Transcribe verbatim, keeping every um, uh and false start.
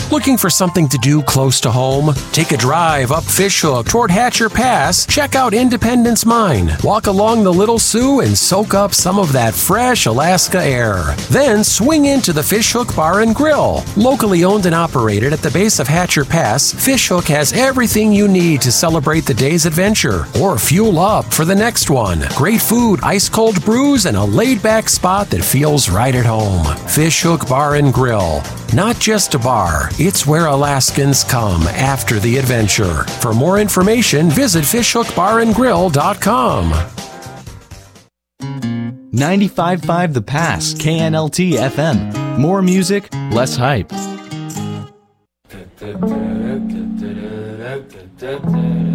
Looking for something to do close to home? Take a drive up Fishhook toward Hatcher Pass. Check out Independence Mine. Walk along the Little Sioux and soak up some of that fresh Alaska air. Then swing into the Fishhook Bar and Grill. Locally owned and operated at the base of Hatcher Pass, Fishhook has everything you need to celebrate the day's adventure or fuel up for the next one. Great food, ice-cold brews, and a laid-back spot that feels right at home. Fishhook Bar and Grill. Not just a bar, it's where Alaskans come after the adventure. For more information, visit fishhook bar and grill dot com. ninety-five point five The Pass, K N L T F M. More music, less hype.